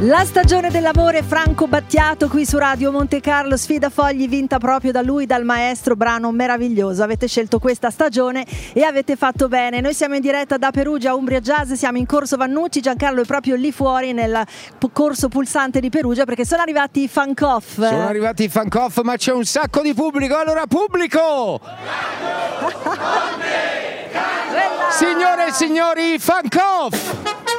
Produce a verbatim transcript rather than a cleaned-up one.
La stagione dell'amore, Franco Battiato qui su Radio Monte Carlo, sfida fogli vinta proprio da lui, dal maestro, brano meraviglioso. Avete scelto questa stagione e avete fatto bene. Noi siamo in diretta da Perugia, Umbria Jazz, siamo in Corso Vannucci, Giancarlo è proprio lì fuori nel corso pulsante di Perugia perché sono arrivati i Funk Off. Sono arrivati i Funk Off, ma c'è un sacco di pubblico, allora pubblico! Signore e signori, Funk Off!